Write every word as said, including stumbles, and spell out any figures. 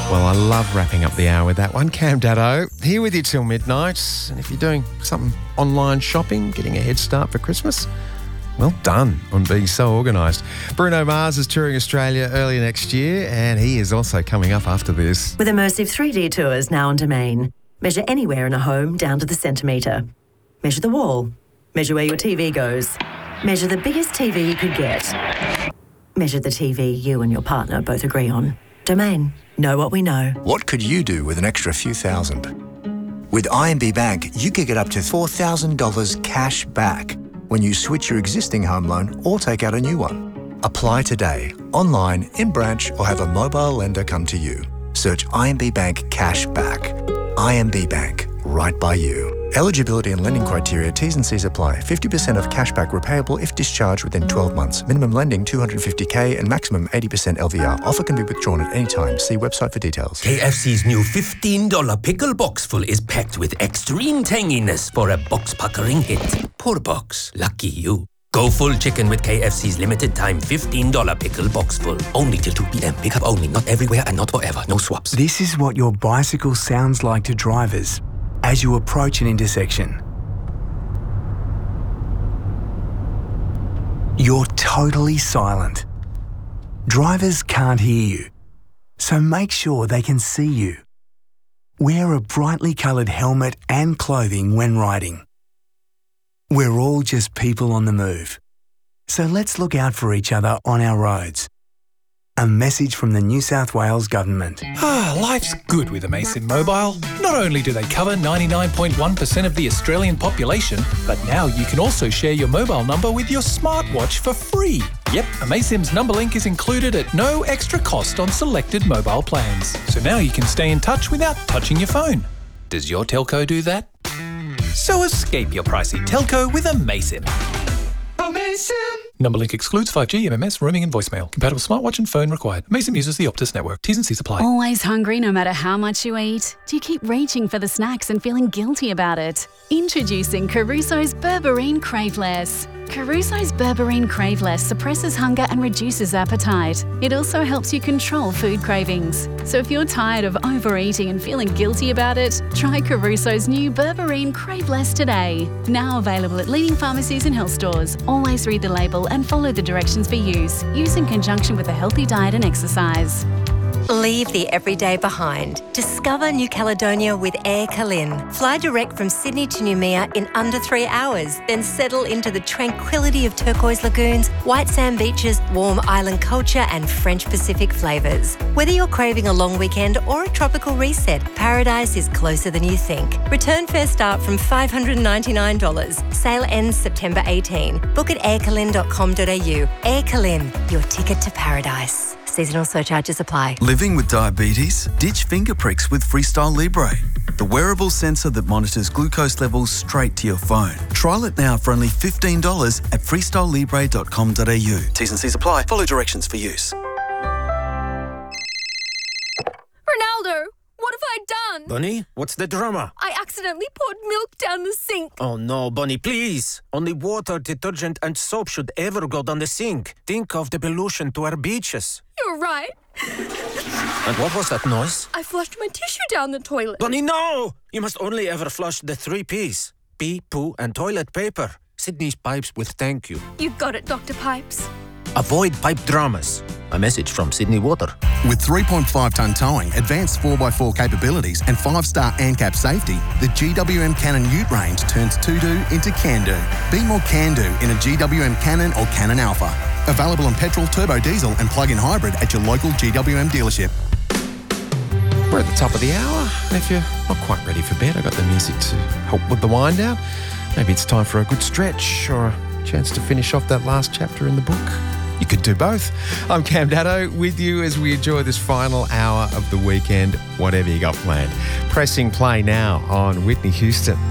Well, I love wrapping up the hour with that one. Cam Daddo, here with you till midnight. And if you're doing something online shopping, getting a head start for Christmas, well done on being so organised. Bruno Mars is touring Australia early next year, and he is also coming up after this. With immersive three D tours now on Domain. Measure anywhere in a home down to the centimetre. Measure the wall. Measure where your T V goes. Measure the biggest T V you could get. Measure the T V you and your partner both agree on. Domain. Know what we know. What could you do with an extra few thousand? With I M B Bank, you could get up to four thousand dollars cash back when you switch your existing home loan or take out a new one. Apply today, online, in branch, or have a mobile lender come to you. Search I M B Bank Cash Back. I M B Bank, right by you. Eligibility and lending criteria, T's and C's apply. fifty percent of cashback repayable if discharged within twelve months. Minimum lending two hundred fifty thousand and maximum eighty percent L V R. Offer can be withdrawn at any time. See website for details. K F C's new fifteen dollars pickle box full is packed with extreme tanginess for a box-puckering hit. Poor box. Lucky you. Go full chicken with K F C's limited time fifteen dollars pickle box full. Only till two p.m. Pick up only. Not everywhere and not forever. No swaps. This is what your bicycle sounds like to drivers as you approach an intersection. You're totally silent. Drivers can't hear you, so make sure they can see you. Wear a brightly coloured helmet and clothing when riding. We're all just people on the move, so let's look out for each other on our roads. A message from the New South Wales Government. Ah, life's good with amaysim Mobile. Not only do they cover ninety-nine point one percent of the Australian population, but now you can also share your mobile number with your smartwatch for free. Yep, amaysim's number link is included at no extra cost on selected mobile plans. So now you can stay in touch without touching your phone. Does your telco do that? So escape your pricey telco with amaysim. Amaysim! Number link excludes five G, M M S, roaming and voicemail. Compatible smartwatch and phone required. amaysim uses the Optus network. T's and C's apply. Always hungry no matter how much you eat? Do you keep reaching for the snacks and feeling guilty about it? Introducing Caruso's Berberine Craveless. Caruso's Berberine Craveless suppresses hunger and reduces appetite. It also helps you control food cravings. So if you're tired of overeating and feeling guilty about it, try Caruso's new Berberine Craveless today. Now available at leading pharmacies and health stores. Always read the label and follow the directions for use. Use in conjunction with a healthy diet and exercise. Leave the everyday behind. Discover New Caledonia with Air Calin. Fly direct from Sydney to Noumea in under three hours, then settle into the tranquility of turquoise lagoons, white sand beaches, warm island culture and French Pacific flavours. Whether you're craving a long weekend or a tropical reset, paradise is closer than you think. Return fare start from five hundred ninety-nine dollars. Sale ends September eighteenth. Book at air calin dot com dot a u. Air Calin, your ticket to paradise. Seasonal surcharges apply. Living with diabetes? Ditch finger pricks with Freestyle Libre, the wearable sensor that monitors glucose levels straight to your phone. Trial it now for only fifteen dollars at freestyle libre dot com dot a u. T's and C's apply. Follow directions for use. Ronaldo, what have I done? Bunny, what's the drama? I accidentally poured milk down the sink. Oh no, Bunny, please. Only water, detergent and soap should ever go down the sink. Think of the pollution to our beaches. You're right. And what was that noise? I flushed my tissue down the toilet. Bunny, no! You must only ever flush the three P's. Pee, poo and toilet paper. Sydney's Pipes with thank you. You got it, Doctor Pipes. Avoid pipe dramas. A message from Sydney Water. With three point five tonne towing, advanced four by four capabilities and five star ANCAP safety, the G W M Cannon Ute range turns to-do into can-do. Be more can-do in a G W M Cannon or Cannon Alpha. Available on petrol, turbo diesel and plug-in hybrid at your local G W M dealership. We're at the top of the hour. And if you're not quite ready for bed, I've got the music to help with the wind down. Maybe it's time for a good stretch or a chance to finish off that last chapter in the book. You could do both. I'm Cam Daddo with you as we enjoy this final hour of the weekend, whatever you got planned. Pressing play now on Whitney Houston.